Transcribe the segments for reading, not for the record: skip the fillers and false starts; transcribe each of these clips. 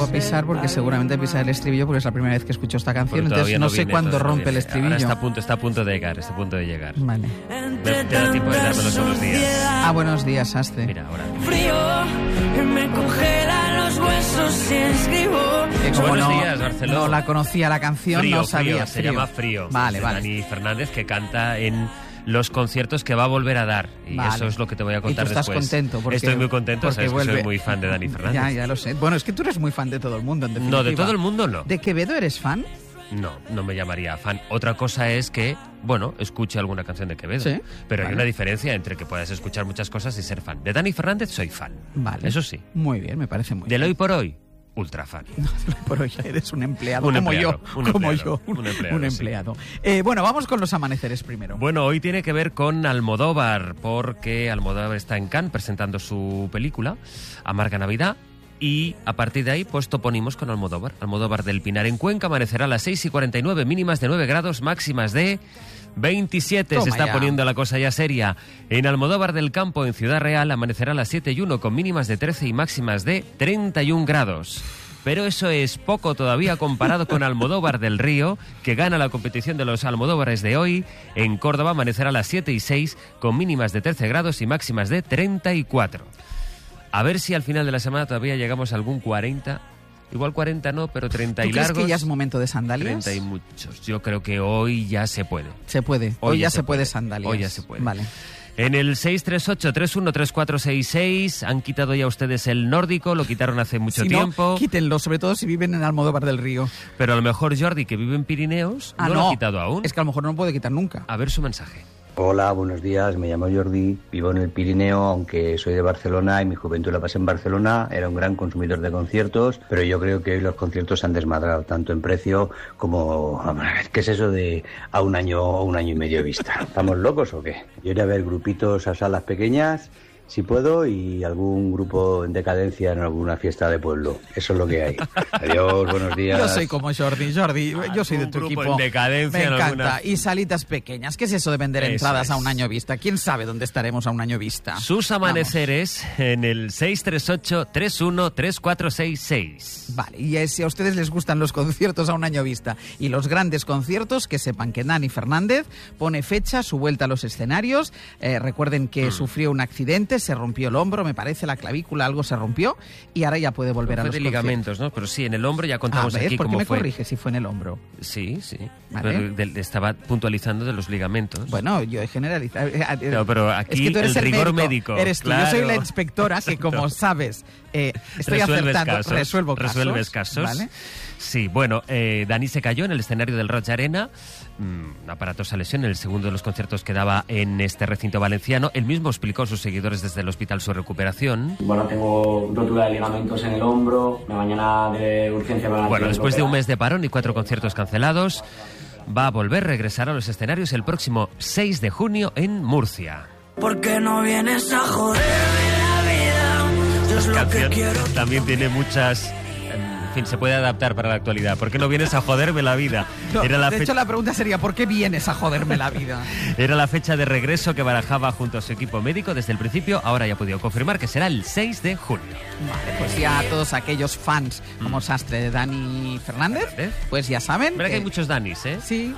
a pisar porque seguramente pisa el estribillo porque es la primera vez que escucho esta canción, entonces no sé cuándo rompe el estribillo. Ahora está a punto de llegar, Vale. Te da tiempo de darme los buenos días. Buenos días, Astre. Mira, ahora. Frío, me congelan los huesos si escribo. Buenos días, Barcelona. No la conocía la canción, Frío, no sabía. se llama Frío. Vale. Dani Fernández, que canta en los conciertos que va a volver a dar. Y eso es lo que te voy a contar después. ¿Y tú estás contento? Porque, estoy muy contento, sabes que soy muy fan de Dani Fernández. Ya lo sé. Bueno, es que tú eres muy fan de todo el mundo, en definitiva. No, de todo el mundo no. ¿De Quevedo eres fan? No me llamaría fan. Otra cosa es que, escuche alguna canción de Quevedo. ¿Sí? Pero hay una diferencia entre que puedas escuchar muchas cosas y ser fan. De Dani Fernández soy fan. Vale. Eso sí. Muy bien, me parece muy bien. Del hoy por hoy, ultra fan. Por hoy eres un empleado, como yo. Un empleado. Sí. Vamos con los amaneceres primero. Bueno, hoy tiene que ver con Almodóvar, porque Almodóvar está en Cannes presentando su película, Amarga Navidad. Y a partir de ahí, pues toponimos con Almodóvar. Almodóvar del Pinar en Cuenca amanecerá a las 6:49, mínimas de 9 grados, máximas de 27. Toma, se está ya poniendo la cosa ya seria. En Almodóvar del Campo, en Ciudad Real, amanecerá a las 7:01 con mínimas de 13 y máximas de 31 grados. Pero eso es poco todavía comparado con Almodóvar del Río, que gana la competición de los Almodóvares de hoy. En Córdoba amanecerá a las 7:06 con mínimas de 13 grados y máximas de 34. A ver si al final de la semana todavía llegamos a algún 40. Igual 40 no, pero 30 y largos. ¿Tú crees que ya es momento de sandalias? 30 y muchos. Yo creo que hoy ya se puede. Se puede. Hoy ya se puede sandalias. Hoy ya se puede. Vale. En el 638-313466 han quitado ya ustedes el nórdico, lo quitaron hace mucho tiempo. No, quítenlo, sobre todo si viven en Almodóvar del Río. Pero a lo mejor Jordi, que vive en Pirineos, no lo ha quitado aún. Es que a lo mejor no lo puede quitar nunca. A ver su mensaje. Hola, buenos días, me llamo Jordi, vivo en el Pirineo, aunque soy de Barcelona y mi juventud la pasé en Barcelona, era un gran consumidor de conciertos, pero yo creo que hoy los conciertos se han desmadrado tanto en precio como... ¿Qué es eso de a un año y medio de vista? ¿Estamos locos o qué? Yo iré a ver grupitos a salas pequeñas, si puedo, y algún grupo en decadencia en alguna fiesta de pueblo. Eso es lo que hay. Adiós, buenos días. Yo soy como Jordi, yo soy de tu equipo. En decadencia. Me encanta. Y salitas pequeñas. ¿Qué es eso de vender entradas a un año vista? ¿Quién sabe dónde estaremos a un año vista? Sus amaneceres en el 638-313466. Vale, y si a ustedes les gustan los conciertos a un año vista y los grandes conciertos, que sepan que Dani Fernández pone fecha, su vuelta a los escenarios. Recuerden que sufrió un accidente, se rompió el hombro, me parece, la clavícula, algo se rompió, y ahora ya puede volver a los conciertos. Fue de ligamentos, ¿no? Pero sí, en el hombro ya contamos aquí ¿por qué cómo me fue. corrige si fue en el hombro? Sí. Vale. Pero estaba puntualizando de los ligamentos. Bueno, yo he generalizado. No, pero aquí es que tú eres el rigor médico. Eres tú. Claro. Yo soy la inspectora que, como sabes, estoy acertando, resuelves casos. ¿Vale? Sí, bueno, Dani se cayó en el escenario del Roig Arena, una aparatosa lesión en el segundo de los conciertos que daba en este recinto valenciano. Él mismo explicó a sus seguidores desde el hospital su recuperación. Bueno, tengo rotura de ligamentos en el hombro, mañana de urgencia para... Bueno, después de un mes de parón y 4 conciertos cancelados, va a regresar a los escenarios el próximo 6 de junio en Murcia. ¿Por qué no vienes a joderme la vida? Yo es lo que quiero. También tiene muchas... En fin, se puede adaptar para la actualidad. ¿Por qué no vienes a joderme la vida? No, de hecho, la pregunta sería, ¿por qué vienes a joderme la vida? Era la fecha de regreso que barajaba junto a su equipo médico desde el principio. Ahora ya ha podido confirmar que será el 6 de junio. Vale, pues ya todos aquellos fans como Sastre de Dani Fernández, pues ya saben. Verdad que hay muchos Danis, ¿eh? Sí.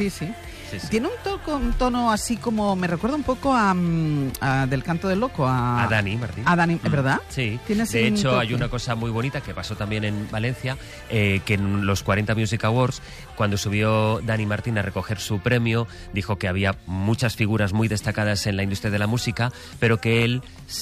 Tiene un tono así como... Me recuerda un poco a del Canto del Loco. A Dani Martín. A Dani, ¿verdad? Sí. De hecho, hay una cosa muy bonita que pasó también en Valencia, que en los 40 Music Awards, cuando subió Dani Martín a recoger su premio, dijo que había muchas figuras muy destacadas en la industria de la música, pero que él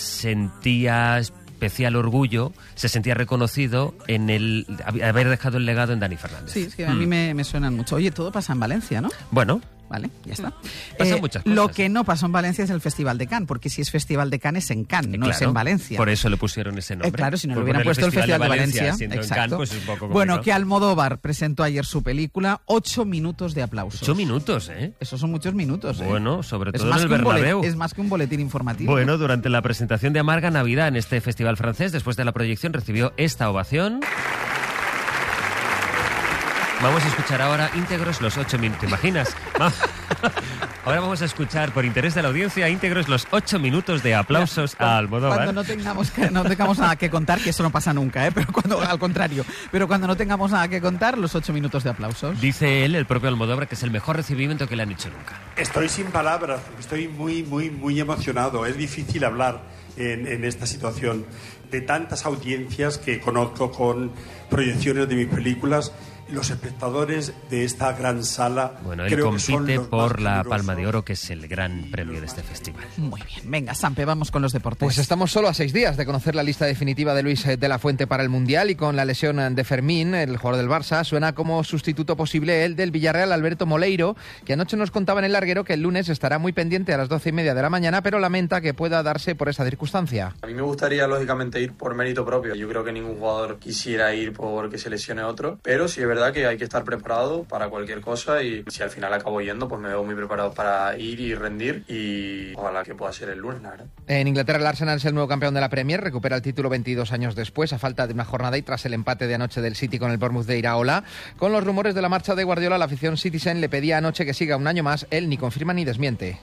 sentía especial orgullo, se sentía reconocido en el haber dejado el legado en Dani Fernández. Sí, es que a mí me suenan mucho. Oye, todo pasa en Valencia, ¿no? Bueno. Vale, ya está. Pasan muchas cosas. Lo que no pasó en Valencia es el Festival de Cannes, porque si es Festival de Cannes es en Cannes, no es en Valencia. Por eso le pusieron ese nombre. Claro, si no le hubieran puesto el Festival de Valencia. Exacto. En Cannes, pues es un poco complicado. Bueno, que Almodóvar presentó ayer su película, 8 minutos de aplausos. 8 minutos, ¿eh? Esos son muchos minutos, ¿eh? Bueno, sobre todo en el Bernabéu. Es más que un boletín informativo. Bueno, durante la presentación de Amarga Navidad en este festival francés, después de la proyección, recibió esta ovación. Vamos a escuchar ahora íntegros los 8 minutos. ¿Te imaginas? Ahora vamos a escuchar, por interés de la audiencia, íntegros los 8 minutos de aplausos a Almodóvar. Cuando no tengamos nada que contar, que eso no pasa nunca, pero al contrario, pero cuando no tengamos nada que contar, los 8 minutos de aplausos. Dice él, el propio Almodóvar, que es el mejor recibimiento que le han hecho nunca. Estoy sin palabras, estoy muy emocionado. Es difícil hablar en esta situación de tantas audiencias que conozco con proyecciones de mis películas. Los espectadores de esta gran sala, bueno, él creo que son compite los por más la generosos. Palma de Oro, que es el gran premio de este festival. Muy bien, venga, Sampe, vamos con los deportes. Pues estamos solo a 6 días de conocer la lista definitiva de Luis de la Fuente para el Mundial, y con la lesión de Fermín, el jugador del Barça, suena como sustituto posible el del Villarreal, Alberto Moleiro, que anoche nos contaba en el larguero que el lunes estará muy pendiente a las 12:30 de la mañana, pero lamenta que pueda darse por esa circunstancia. A mí me gustaría, lógicamente, ir por mérito propio. Yo creo que ningún jugador quisiera ir porque se lesione otro, pero sí es verdad que hay que estar preparado para cualquier cosa, y si al final acabo yendo, pues me veo muy preparado para ir y rendir, y ojalá que pueda ser el lunes, la verdad. En Inglaterra, el Arsenal es el nuevo campeón de la Premier, recupera el título 22 años después, a falta de una jornada y tras el empate de anoche del City con el Bournemouth de Iraola. Con los rumores de la marcha de Guardiola, la afición Citizen le pedía anoche que siga un año más. Él ni confirma ni desmiente.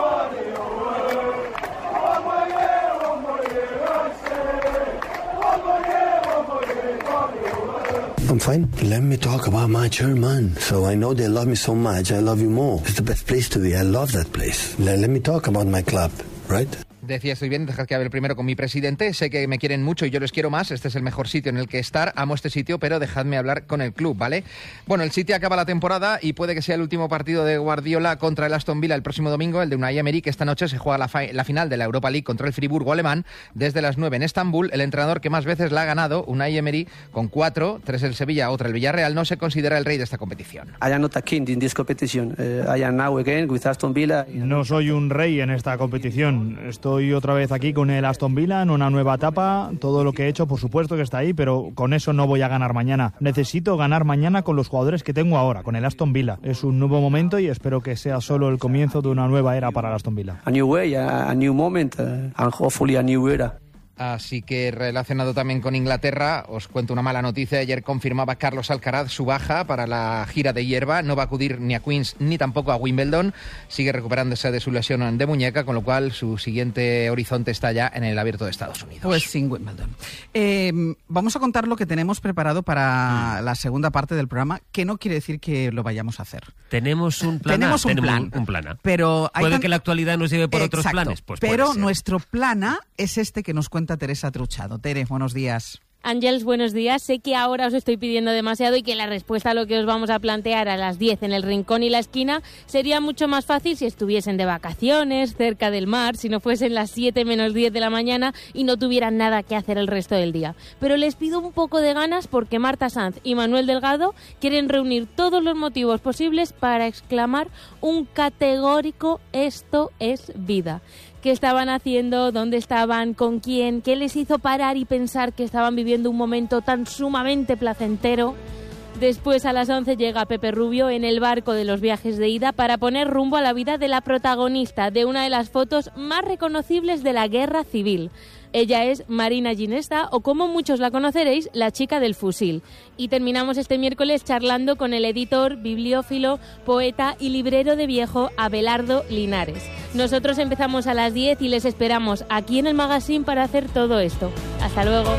I'm fine. Let me talk about my chairman. So I know they love me so much. I love you more. It's the best place to be. I love that place. Let me talk about my club, right? Decía, estoy bien, dejad que hable primero con mi presidente, sé que me quieren mucho y yo les quiero más, este es el mejor sitio en el que estar, amo este sitio, pero dejadme hablar con el club, ¿vale? Bueno, el City acaba la temporada y puede que sea el último partido de Guardiola contra el Aston Villa el próximo domingo, el de Unai Emery, que esta noche se juega la final de la Europa League contra el Friburgo alemán desde las 9 en Estambul. El entrenador que más veces la ha ganado, Unai Emery, con 4, 3 el Sevilla, otra el Villarreal, no se considera el rey de esta competición. I am not a king in this competition. I am now again with Aston Villa. No soy un rey en esta competición, estoy otra vez aquí con el Aston Villa en una nueva etapa. Todo lo que he hecho, por supuesto que está ahí, pero con eso no voy a ganar mañana. Necesito ganar mañana con los jugadores que tengo ahora, con el Aston Villa. Es un nuevo momento y espero que sea solo el comienzo de una nueva era para el Aston Villa. A new way, a new moment, and hopefully a new era. Así que relacionado también con Inglaterra, os cuento una mala noticia. Ayer confirmaba Carlos Alcaraz su baja para la gira de hierba. No va a acudir ni a Queens ni tampoco a Wimbledon. Sigue recuperándose de su lesión de muñeca, con lo cual su siguiente horizonte está ya en el Abierto de Estados Unidos. Pues sin Wimbledon. Vamos a contar lo que tenemos preparado para la segunda parte del programa, que no quiere decir que lo vayamos a hacer. Tenemos un plan. Tenemos un plan. A. Pero puede que la actualidad nos lleve por otros planes. Pues pero nuestro plan A es este que nos cuenta Teresa Truchado. Tere, buenos días. Ángels, buenos días. Sé que ahora os estoy pidiendo demasiado y que la respuesta a lo que os vamos a plantear a las 10 en el rincón y la esquina sería mucho más fácil si estuviesen de vacaciones, cerca del mar, si no fuesen las 7 menos 10 de la mañana y no tuvieran nada que hacer el resto del día. Pero les pido un poco de ganas porque Marta Sanz y Manuel Delgado quieren reunir todos los motivos posibles para exclamar un categórico "esto es vida". ¿Qué estaban haciendo? ¿Dónde estaban? ¿Con quién? ¿Qué les hizo parar y pensar que estaban viviendo un momento tan sumamente placentero? Después, a las 11, llega Pepe Rubio en el barco de los viajes de ida para poner rumbo a la vida de la protagonista de una de las fotos más reconocibles de la Guerra Civil. Ella es Marina Ginesta, o como muchos la conoceréis, la chica del fusil. Y terminamos este miércoles charlando con el editor, bibliófilo, poeta y librero de viejo Abelardo Linares. Nosotros empezamos a las 10 y les esperamos aquí en el magazine para hacer todo esto. Hasta luego.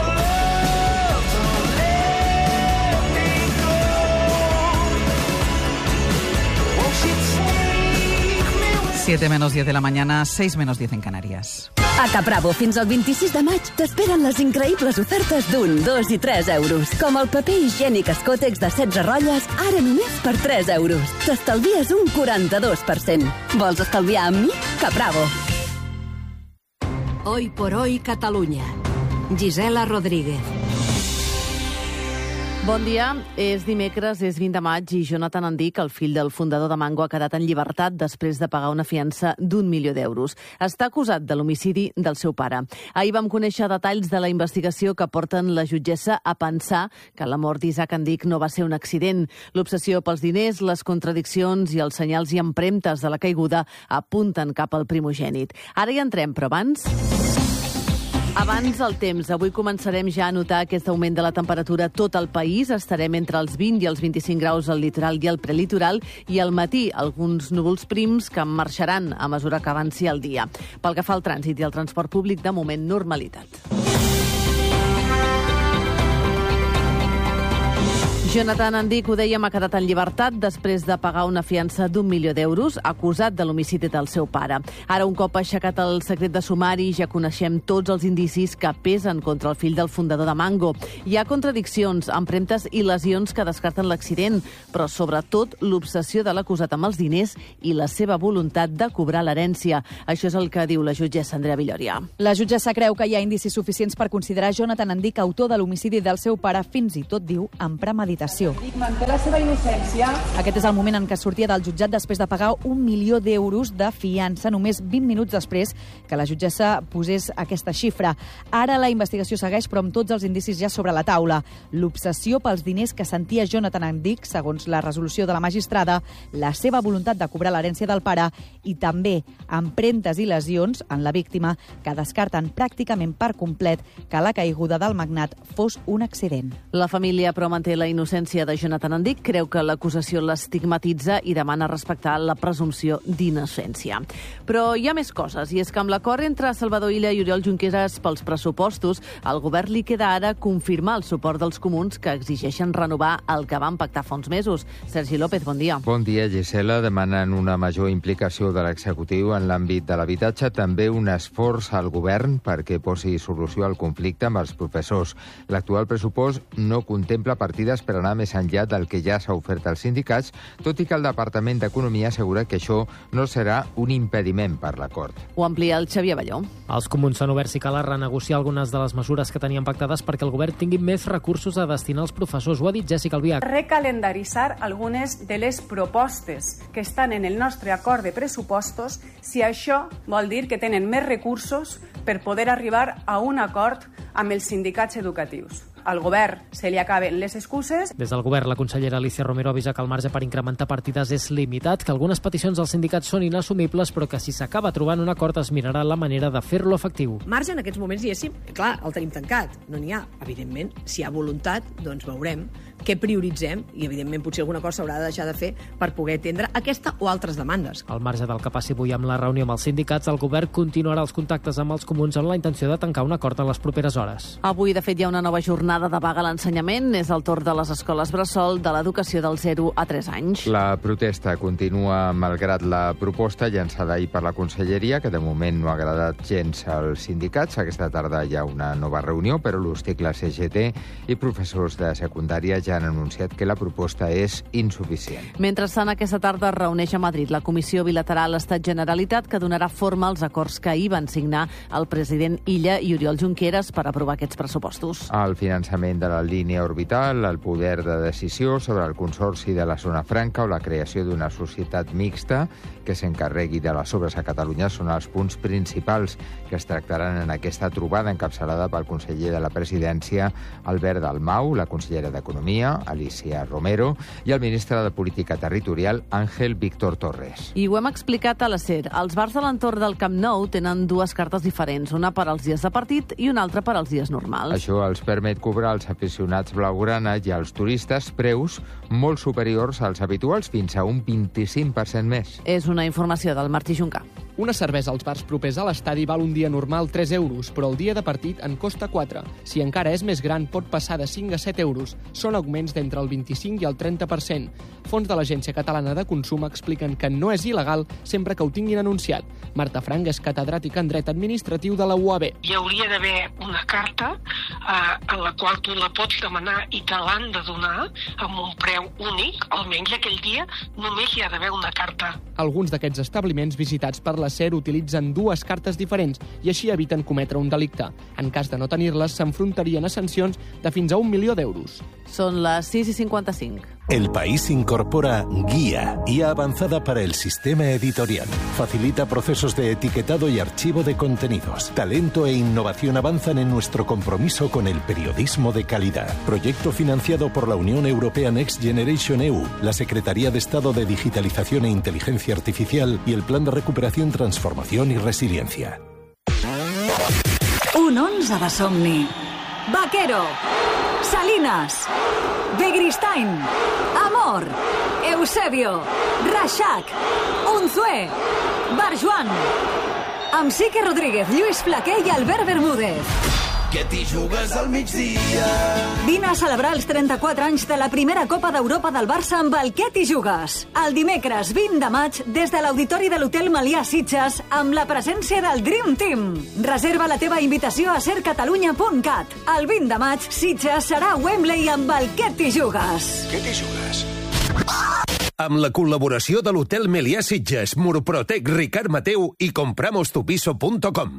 7 menos 10 de la mañana, 6 menos 10 en Canàries. A Capravo, fins al 26 de maig, t'esperen les increïbles ofertes d'1, 2 i 3 euros. Com el paper higiènic Escòtex de 16 rotlles, ara només per 3 euros. T'estalvies un 42%. Vols estalviar amb mi? Capravo. Hoy por hoy, Catalunya. Gisela Rodríguez. Bon dia, és dimecres, és 20 de maig i Jonathan Andic, el fill del fundador de Mango, ha quedat en llibertat després de pagar una fiança d'1 milió d'euros. Està acusat de l'homicidi del seu pare. Ahir vam conèixer detalls de la investigació que porten la jutgessa a pensar que la mort d'Isaac Andic no va ser un accident. L'obsessió pels diners, les contradiccions i els senyals i empremtes de la caiguda apunten cap al primogènit. Ara hi entrem, però abans... Abans el temps. Avui començarem ja a notar aquest augment de la temperatura a tot el país. Estarem entre els 20 i els 25 graus al litoral i al prelitoral i al matí alguns núvols prims que marxaran a mesura que avanci el dia. Pel que fa al trànsit i al transport públic, de moment, normalitat. Jonathan Andic, ho dèiem, ha quedat en llibertat després de pagar una fiança d'1 milió d'euros, acusat de l'homicidi del seu pare. Ara, un cop aixecat el secret de sumari, ja coneixem tots els indicis que pesen contra el fill del fundador de Mango. Hi ha contradiccions, empremtes i lesions que descarten l'accident, però sobretot l'obsessió de l'acusat amb els diners i la seva voluntat de cobrar l'herència. Això és el que diu la jutgessa Andrea Villoria. La jutgessa creu que hi ha indicis suficients per considerar Jonathan Andic autor de l'homicidi del seu pare, fins i tot, diu, amb premeditació. Manté la seva innocència. Aquest és el moment en què sortia del jutjat després de pagar 1 milió d'euros de fiança, només 20 minuts després que la jutgessa posés aquesta xifra. Ara la investigació segueix, però amb tots els indicis ja sobre la taula. L'obsessió pels diners que sentia Jonathan Andic, segons la resolució de la magistrada, la seva voluntat de cobrar l'herència del pare i també empremtes i lesions en la víctima que descarten pràcticament per complet que la caiguda del magnat fos un accident. La família, però, manté la innocència de Jonathan Andic, creu que l'acusació l'estigmatitza i demana respectar la presumpció d'innocència. Però hi ha més coses, i és que amb l'acord entre Salvador Illa i Oriol Junqueras pels pressupostos, al govern li queda ara confirmar el suport dels comuns que exigeixen renovar el que van pactar fa uns mesos. Sergi López, bon dia. Bon dia, Gisela. Demanen una major implicació de l'executiu en l'àmbit de l'habitatge, també un esforç al govern perquè posi solució al conflicte amb els professors. L'actual pressupost no contempla partides per anar més enllà del que ja s'ha ofert als sindicats, tot i que el Departament d'Economia assegura que això no serà un impediment per l'acord. Ho amplia el Xavier Balló. Els comuns s'han obert, si cal, a renegociar algunes de les mesures que tenien pactades perquè el govern tingui més recursos a destinar als professors. Ho ha dit Jessica Albiach. Recalendaritzar algunes de les propostes que estan en el nostre acord de pressupostos, si això vol dir que tenen més recursos per poder arribar a un acord amb els sindicats educatius. Al govern se li acaben les excuses. Des del govern, la consellera Alicia Romero avisa que el marge per incrementar partides és limitat, que algunes peticions dels sindicats són inassumibles, però que si s'acaba trobant un acord es mirarà la manera de fer-lo efectiu. Marge en aquests moments, diguéssim, clar, el tenim tancat. No n'hi ha. Evidentment, si hi ha voluntat, doncs veurem què prioritzem i, evidentment, potser alguna cosa s'haurà de deixar de fer per poder atendre aquesta o altres demandes. Al marge del que passi avui amb la reunió amb els sindicats, el govern continuarà els contactes amb els comuns amb la intenció de tancar un acord en les properes hores. Avui, de fet, hi ha una nova jornada de vaga a l'ensenyament. És el torn de les escoles bressol de l'educació del 0 a 3 anys. La protesta continua malgrat la proposta llançada ahir per la Conselleria, que de moment no ha agradat gens als sindicats. Aquesta tarda hi ha una nova reunió, però l'Hosticle CGT i professors de secundària ja han anunciat que la proposta és insuficient. Mentrestant, aquesta tarda es reuneix a Madrid la Comissió Bilateral Estat-Generalitat que donarà forma als acords que ahir van signar el president Illa i Oriol Junqueras per aprovar aquests pressupostos. El finançament de la línia orbital, el poder de decisió sobre el consorci de la zona franca o la creació d'una societat mixta que s'encarregui de les obres a Catalunya són els punts principals que es tractaran en aquesta trobada encapçalada pel conseller de la Presidència, Albert Dalmau, la consellera d'Economia, Alicia Romero, i el ministre de Política Territorial, Ángel Víctor Torres. I ho hem explicat a la SER. Els bars de l'entorn del Camp Nou tenen dues cartes diferents, una per als dies de partit i una altra per als dies normals. Això els permet cobrar als aficionats blaugrana i als turistes preus molt superiors als habituals, fins a un 25% més. És una informació del Martí Juncà. Una cervesa als bars propers a l'estadi val un dia normal 3 euros, però el dia de partit en costa 4. Si encara és més gran, pot passar de 5 a 7 euros. Són augments d'entre el 25 i el 30%. Fons de l'Agència Catalana de Consum expliquen que no és il·legal sempre que ho tinguin anunciat. Marta Frank és catedràtica en dret administratiu de la UAB. Hi hauria d'haver una carta en la qual tu la pots demanar i te l'han de donar amb un preu únic, almenys aquell dia només hi ha d'haver una carta. Alguns d'aquests establiments visitats per la SER utilitzen dues cartes diferents i així eviten cometre un delicte. En cas de no tenir-les, s'enfrontarien a sancions de fins a 1 milió d'euros. Son las 6:55. El País incorpora Guía avanzada para el sistema editorial. Facilita procesos de etiquetado y archivo de contenidos. Talento e innovación avanzan en nuestro compromiso con el periodismo de calidad. Proyecto financiado por la Unión Europea Next Generation EU, la Secretaría de Estado de Digitalización e Inteligencia Artificial y el Plan de Recuperación, Transformación y Resiliencia. Un 11 de somni. Vaquero, Salinas, Begristain, Amor, Eusebio, Reixac, Unzué, Barjuan, amb Sique Rodríguez, Lluís Flaquer i Albert Bermúdez. Que t'hi jugues al migdia. Vine a celebrar els 34 anys de la primera Copa d'Europa del Barça amb el Que t'hi jugues. El dimecres 20 de maig, des de l'auditori de l'Hotel Melià Sitges, amb la presència del Dream Team. Reserva la teva invitació a sercatalunya.cat. El 20 de maig, Sitges serà a Wembley amb el Que t'hi jugues. Que t'hi jugues? Amb la col·laboració de l'Hotel Melià Sitges, Murprotec, Ricard Mateu i compramostupiso.com.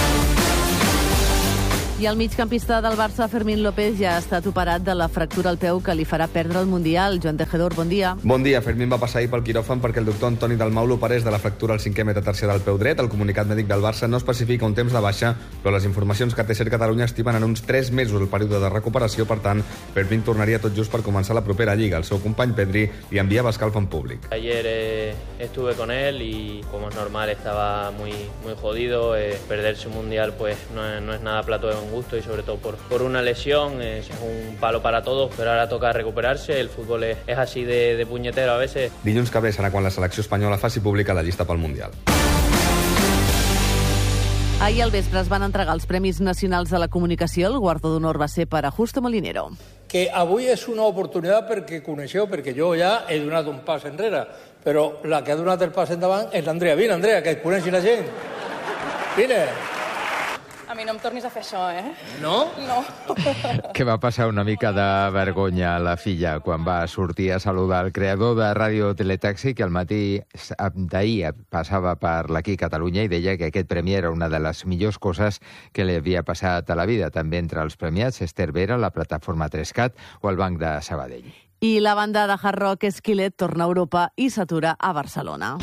I el migcampista del Barça, Fermín López, ja ha estat operat de la fractura al peu que li farà perdre el Mundial. Joan Tejedor, bon dia. Bon dia. Fermín va passar ahir pel quiròfan perquè el doctor Antoni Dalmau l'operés de la fractura al 5è metatarsià del peu dret. El comunicat mèdic del Barça no especifica un temps de baixa, però les informacions que té Ser Catalunya estimen en uns 3 mesos el període de recuperació. Per tant, Fermín tornaria tot just per començar la propera Lliga. El seu company Pedri li enviava escalf en públic. Ayer estuve con él y, como es normal, estaba muy jodido. Perderse un Mundial pues no es nada plato de buen gusto y sobre todo por una lesión, es un palo para todos, pero ahora toca recuperarse. El fútbol es así de puñetero a veces. Dilluns que ve serà quan la selecció espanyola faci pública la llista pel Mundial. Ahir al vespre es van entregar els Premis Nacionals de la Comunicació. El guardó d'honor va ser per a Justo Molinero. Que avui és una oportunitat perquè coneixeu, perquè jo ja he donat un pas enrere, però la que ha donat el pas endavant és l'Andrea. Vine, Andrea, que et coneixi la gent. Vine. A mi no em tornis a fer això, No? No. Que va passar una mica de vergonya a la filla quan va sortir a saludar el creador de Ràdio Teletaxi, que al matí d'ahir passava per l'Aquí Catalunya i deia que aquest premi era una de les millors coses que li havia passat a la vida. També entre els premiats Esther Vera, la plataforma 3CAT o el Banc de Sabadell. I la banda de hard rock Skillet torna a Europa i s'atura a Barcelona.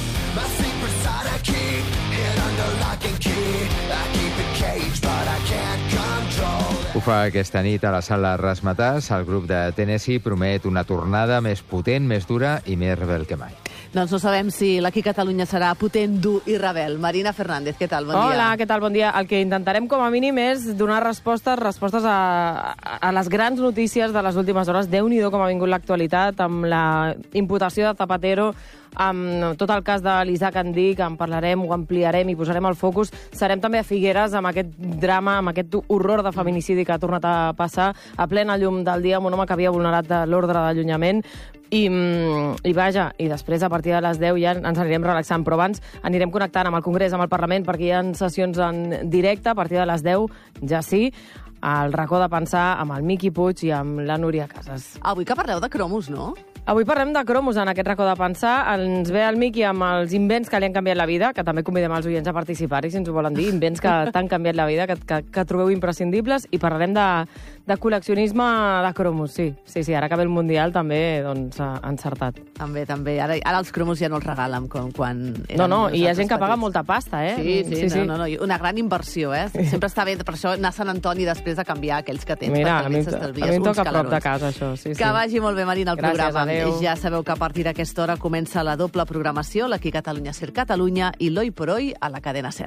Ho fa aquesta nit a la sala Razzmatazz. El grup de Tennessee promet una tornada més potent, més dura i més rebel que mai. Doncs no sabem si l'Aquí Catalunya serà potent, dur i rebel. Marina Fernández, què tal? Bon dia. Hola, què tal? Bon dia. El que intentarem com a mínim és donar respostes a les grans notícies de les últimes hores. Déu-n'hi-do com ha vingut l'actualitat, amb la imputació de Zapatero, amb tot el cas de l'Isaac Andí, que en parlarem, ho ampliarem i posarem el focus. Serem també a Figueres amb aquest drama, amb aquest horror de feminicidi que ha tornat a passar a plena llum del dia amb un home que havia vulnerat l'ordre d'allunyament. I vaja, i després a partir de les 10 ja ens anirem relaxant, però abans anirem connectant amb el Congrés, amb el Parlament, perquè hi ha sessions en directe a partir de les 10, ja sí, al racó de pensar amb el Miqui Puig i amb la Núria Casas. Avui que parleu de cromos, no? Avui parlem de cromos en aquest racó de pensar. Ens ve el Miqui amb els invents que li han canviat la vida, que també convidem els oients a participar-hi, si ens ho volen dir, invents que t'han canviat la vida, que trobeu imprescindibles, i parlarem de col·leccionisme de cromos, sí. Ara que ve el Mundial també, doncs, encertat. També. Ara els cromos ja no els regalen com quan... No, i hi ha gent que paga molta pasta, Sí. No, una gran inversió, Sempre està bé, per això anar a Sant Antoni després de canviar aquells que tens. Mira, a mi em toca a prop de casa, això, sí. Que vagi molt bé, Marina, el Gràcies, programa. Adéu. Ja sabeu que a partir d'aquesta hora comença la doble programació, l'Aquí Catalunya Ser Catalunya i l'Hoy por Hoy a la cadena Ser.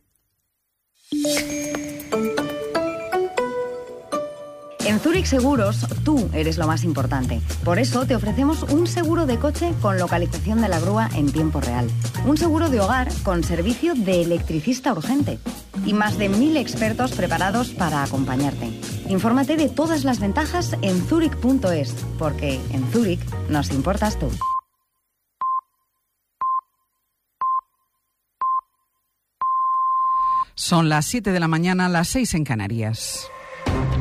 En Zurich Seguros, tú eres lo más importante. Por eso te ofrecemos un seguro de coche con localización de la grúa en tiempo real. Un seguro de hogar con servicio de electricista urgente. Y más de 1000 expertos preparados para acompañarte. Infórmate de todas las ventajas en zurich.es, porque en Zurich nos importas tú. Son las 7 de la mañana, las 6 en Canarias.